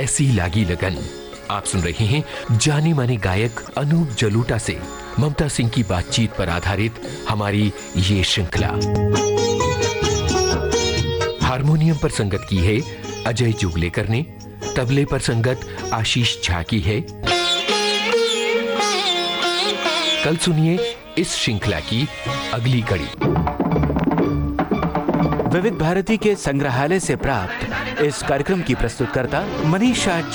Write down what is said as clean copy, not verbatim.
ऐसी लागी लगन। आप सुन रहे हैं जाने माने गायक अनूप जलोटा से ममता सिंह की बातचीत पर आधारित हमारी ये श्रृंखला। हारमोनियम पर संगत की है अजय जुगलेकर ने, तबले पर संगत आशीष झा की है। कल सुनिए इस श्रृंखला की अगली कड़ी। विविध भारती के संग्रहालय से प्राप्त इस कार्यक्रम की प्रस्तुतकर्ता मनीषा